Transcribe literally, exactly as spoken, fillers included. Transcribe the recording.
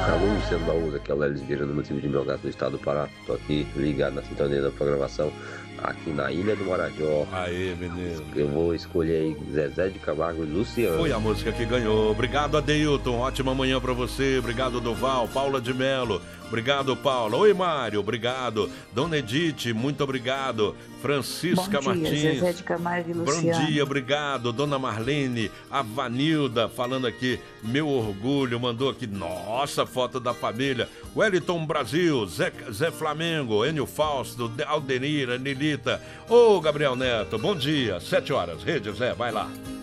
Alô, Luciano da Uza, que é o Lelis Vieira do município de Melgaço, do estado do Pará. Tô aqui ligado na sintonia da programação aqui na Ilha do Marajó. Aê, menino. Eu vou escolher aí Zezé de Camargo e Luciano. Foi a música que ganhou. Obrigado, Adeilton. Ótima manhã pra você. Obrigado, Duval. Paula de Melo. Obrigado, Paula. Oi, Mário. Obrigado. Dona Edith, muito obrigado. Francisca Bom dia, Martins. Zezé de Camargo e Luciano. Bom dia, obrigado. Dona Marlene, a Vanilda falando aqui, meu orgulho, mandou aqui, nossa, foto da família. Wellington Brasil, Zé, Zé Flamengo, Enio Fausto, Aldenir, Anelita. Ô, Gabriel Neto, bom dia. Sete horas. Rede, Zé, vai lá.